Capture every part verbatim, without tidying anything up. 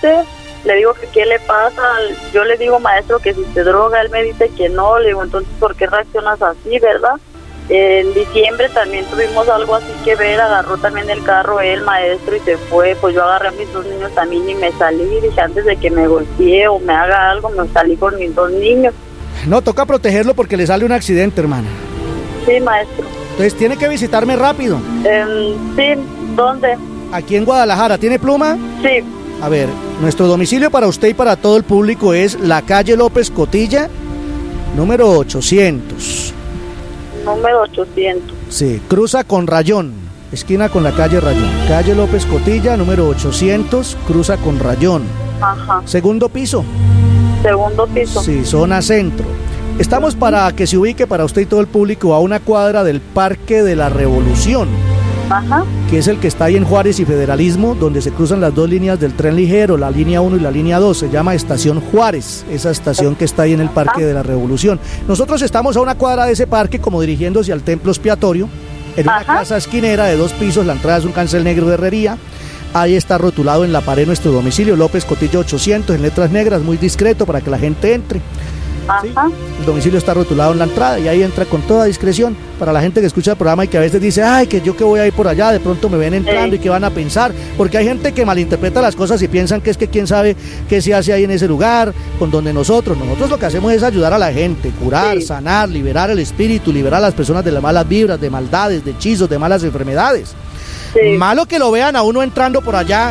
dice, le digo que qué le pasa, yo le digo, maestro, que si se droga, él me dice que no, le digo, entonces, ¿por qué reaccionas así, verdad? En diciembre también tuvimos algo así que ver, agarró también el carro él, maestro, y se fue. Pues yo agarré a mis dos niños también y me salí. Dije, antes de que me golpee o me haga algo, me salí con mis dos niños. No, toca protegerlo porque le sale un accidente, hermana. Sí, maestro. Entonces tiene que visitarme rápido. Eh, sí, ¿dónde? Aquí en Guadalajara. ¿Tiene pluma? Sí. A ver, nuestro domicilio para usted y para todo el público es la calle López Cotilla, número ochocientos. Número ochocientos. Sí, cruza con Rayón, esquina con la calle Rayón. Calle López Cotilla, número ochocientos, cruza con Rayón. Ajá. Segundo piso. Segundo piso. Sí, zona centro. Estamos para que se ubique para usted y todo el público a una cuadra del Parque de la Revolución. Ajá. Que es el que está ahí en Juárez y Federalismo, donde se cruzan las dos líneas del tren ligero, la línea uno y la línea dos, se llama Estación Juárez, esa estación que está ahí en el Parque de la Revolución. Nosotros estamos a una cuadra de ese parque, como dirigiéndose al templo expiatorio, en una Ajá. casa esquinera de dos pisos, la entrada es un cancel negro de herrería. Ahí está rotulado en la pared nuestro domicilio, López Cotilla ochocientos, en letras negras, muy discreto para que la gente entre. Ajá. ¿Sí? El domicilio está rotulado en la entrada y ahí entra con toda discreción. Para la gente que escucha el programa y que a veces dice, ay, que yo que voy a ir por allá, de pronto me ven entrando Sí. y que van a pensar, porque hay gente que malinterpreta las cosas y piensan que es que quién sabe qué se hace ahí en ese lugar, con donde nosotros, nosotros lo que hacemos es ayudar a la gente, curar, Sí. sanar, liberar el espíritu, liberar a las personas de las malas vibras, de maldades, de hechizos, de malas enfermedades. Sí. Malo que lo vean a uno entrando por allá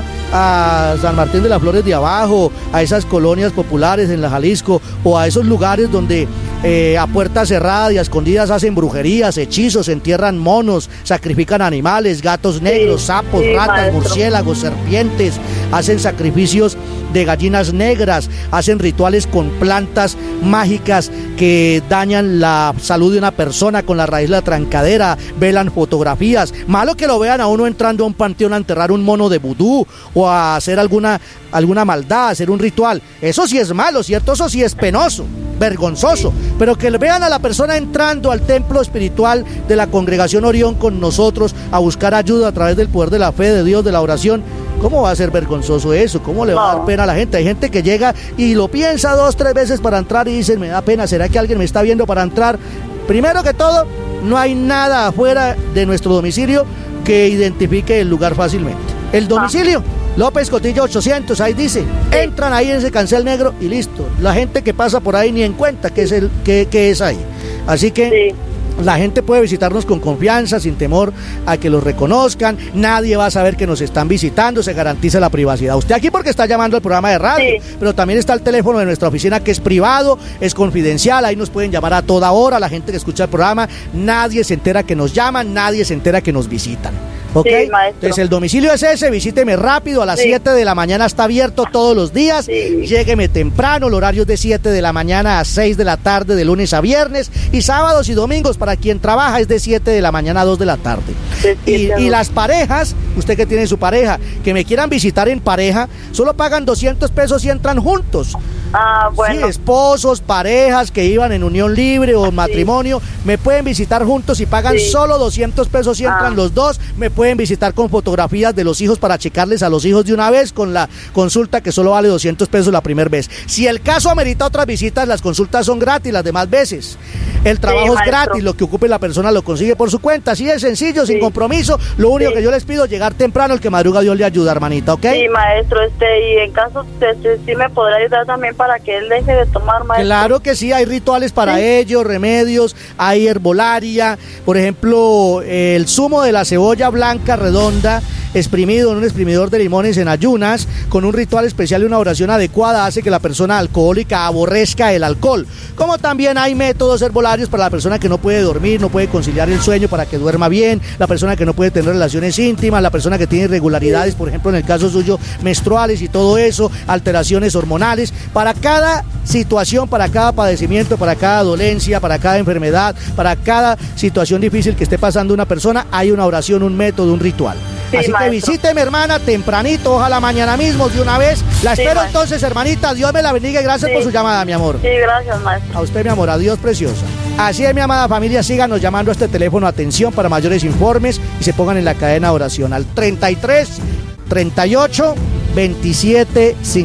a San Martín de las Flores de abajo, a esas colonias populares en la Jalisco, o a esos lugares donde eh, a puerta cerrada y a escondidas hacen brujerías, hechizos, entierran monos, sacrifican animales, gatos negros, Sí, sapos, sí, ratas, maestro. murciélagos, serpientes, hacen sacrificios de gallinas negras, hacen rituales con plantas mágicas que dañan la salud de una persona con la raíz de la trancadera, velan fotografías. Malo que lo vean a uno entrando a un panteón a enterrar un mono de vudú o a hacer alguna, alguna maldad, hacer un ritual. Eso sí es malo, ¿cierto? Eso sí es penoso, vergonzoso. Pero que le vean a la persona entrando al templo espiritual de la Congregación Orión con nosotros a buscar ayuda a través del poder de la fe, de Dios, de la oración. ¿Cómo va a ser vergonzoso eso? ¿Cómo le va a dar pena a la gente? Hay gente que llega y lo piensa dos, tres veces para entrar y dicen, me da pena, ¿será que alguien me está viendo para entrar? Primero que todo, no hay nada afuera de nuestro domicilio que identifique el lugar fácilmente. El domicilio, López Cotilla ochocientos, ahí dice, entran ahí en ese cancel negro y listo. La gente que pasa por ahí ni en cuenta que es, el, que, que es ahí. Así que... Sí. La gente puede visitarnos con confianza, sin temor a que los reconozcan. Nadie va a saber que nos están visitando, se garantiza la privacidad. Usted aquí porque está llamando al programa de radio, sí. Pero también está el teléfono de nuestra oficina que es privado, es confidencial, ahí nos pueden llamar a toda hora, la gente que escucha el programa. Nadie se entera que nos llaman, nadie se entera que nos visitan. ¿Ok? Sí, entonces el domicilio es ese, visíteme rápido, a las sí. siete de la mañana está abierto todos los días, sí. Llégueme temprano, el horario es de siete de la mañana a seis de la tarde de lunes a viernes, y sábados y domingos para quien trabaja es de siete de la mañana a dos de la tarde. Sí, y, y las parejas, usted que tiene su pareja, que me quieran visitar en pareja, solo pagan doscientos pesos y entran juntos. Ah, bueno. Sí, esposos, parejas que iban en unión libre o matrimonio, sí. Me pueden visitar juntos y pagan sí. solo doscientos pesos y entran ah. los dos. Me pueden visitar con fotografías de los hijos para checarles a los hijos de una vez con la consulta que solo vale doscientos pesos la primera vez. Si el caso amerita otras visitas, las consultas son gratis las demás veces. El trabajo sí, es maestro. gratis, lo que ocupe la persona lo consigue por su cuenta. Así de sencillo, sí. sin compromiso. Lo único sí. que yo les pido es llegar temprano, el que madruga Dios le ayuda, hermanita, ¿ok? Sí, maestro, este, y en caso, este, sí me podrá ayudar también para que él deje de tomar, maestro. Claro que sí, hay rituales para sí. ello, remedios, hay herbolaria, por ejemplo, el zumo de la cebolla blanca redonda, exprimido en un exprimidor de limones en ayunas, con un ritual especial y una oración adecuada, hace que la persona alcohólica aborrezca el alcohol. Como también hay métodos herbolarios para la persona que no puede dormir, no puede conciliar el sueño para que duerma bien, la persona que no puede tener relaciones íntimas, la persona que tiene irregularidades, por ejemplo en el caso suyo, menstruales y todo eso, alteraciones hormonales. Para cada situación, para cada padecimiento, para cada dolencia, para cada enfermedad, para cada situación difícil que esté pasando una persona, hay una oración, un método, un ritual. Sí, así maestro. Que visíteme, hermana, tempranito, ojalá mañana mismo, de una vez. La espero sí, entonces, hermanita. Dios me la bendiga y gracias sí. por su llamada, mi amor. Sí, gracias, maestro. A usted, mi amor, adiós, preciosa. Así es, mi amada familia, síganos llamando a este teléfono, atención, para mayores informes y se pongan en la cadena de oración al treinta y tres, treinta y ocho, veintisiete, cincuenta.